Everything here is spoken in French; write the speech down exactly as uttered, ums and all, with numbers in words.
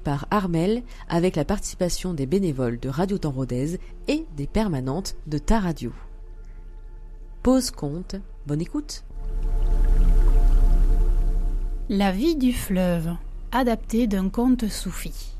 par Armel avec la participation des bénévoles de Radio Temps Rodez et des permanentes de Ta Radio. Pause conte, bonne écoute. La vie du fleuve, adapté d'un conte soufi.